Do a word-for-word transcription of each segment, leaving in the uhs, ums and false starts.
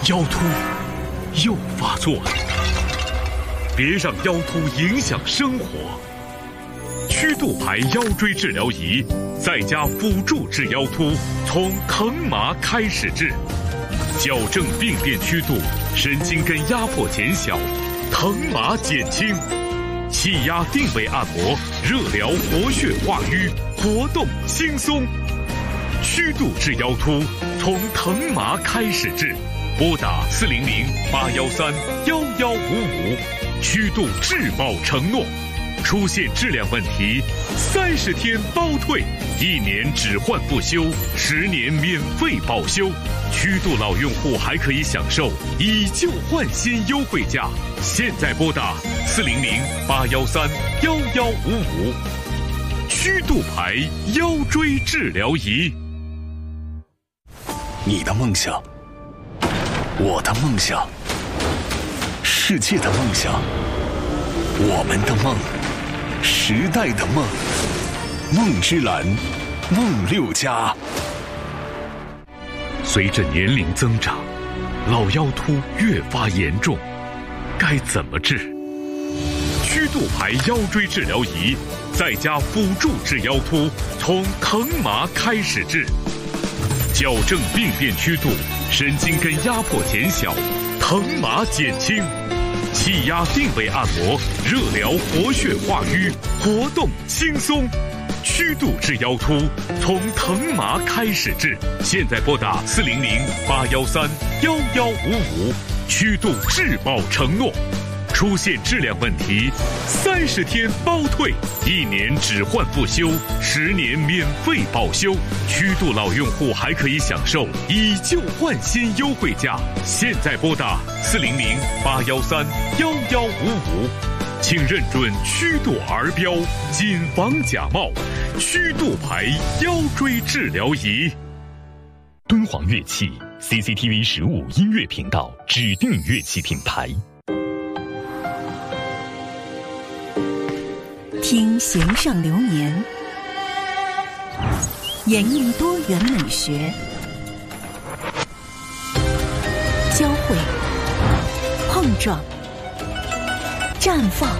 腰突又发作了，别让腰突影响生活。曲度牌腰椎治疗仪在家辅助治腰突，从疼麻开始治，矫正病变曲度，神经根压迫减小，疼麻减轻。气压定位按摩，热疗活血化瘀，活动轻松。曲度治腰突，从疼麻开始治。拨打四零零八幺三幺幺五五，曲度质保承诺。出现质量问题，三十天包退，一年只换不修，十年免费保修。曲度老用户还可以享受以旧换新优惠价。现在拨打四零零八幺三幺幺五五，曲度牌腰椎治疗仪。 你的梦想，我的梦想，世界的梦想，我们的梦，时代的梦，梦之蓝，梦六家。 随着年龄增长，老腰突越发严重，该怎么治？曲度牌腰椎治疗仪在家辅助治腰突，从疼麻开始治，矫正病变曲度，神经根压迫减小，疼麻减轻。气压定位按摩，热疗活血化瘀，活动轻松。曲度治腰突，从疼麻开始治。现在拨打四零零八幺三幺幺五五，曲度质保承诺。出现质量问题，三十天包退，一年只换不修，十年免费保修。曲度老用户还可以享受以旧换新优惠价。现在拨打四零零八幺三幺幺五五，请认准曲度儿标，谨防假冒。曲度牌腰椎治疗仪。敦煌乐器 C C T V 十五音乐频道指定乐器品牌。 听弦上流年，演绎多元美学，交汇、碰撞、绽放，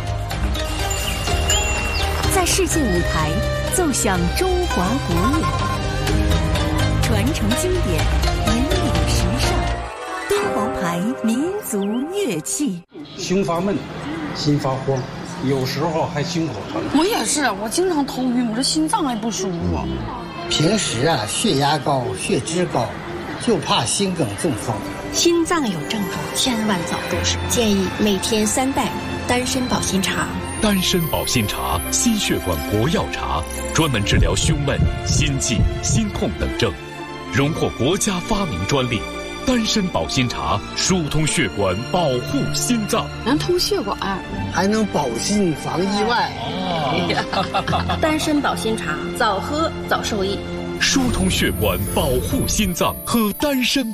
在世界舞台奏响中华国乐，传承经典，引领时尚。敦煌牌民族乐器。 胸发闷，心发慌，有时候还心口疼。 我也是，我经常头晕，我这心脏还不舒服。 平时啊，血压高，血脂高，就怕心梗中风。 心脏有症状，千万早重视。建议每天三袋丹参保心茶。 丹参保心茶，心血管国药茶，专门治疗胸闷、心悸、心痛等症，荣获国家发明专利。丹参保心茶疏通血管，保护心脏， 能通血管， 还能保心防意外。 哦、丹参保心茶，早喝早受益。 疏通血管，保护心脏，喝丹参。